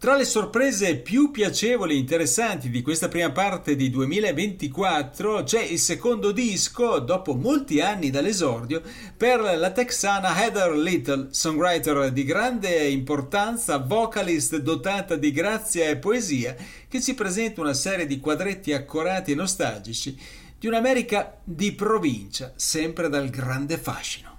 Tra le sorprese più piacevoli e interessanti di questa prima parte di 2024 c'è il secondo disco, dopo molti anni dall'esordio, per la texana Heather Little, songwriter di grande importanza, vocalist dotata di grazia e poesia, che ci presenta una serie di quadretti accorati e nostalgici di un'America di provincia, sempre dal grande fascino.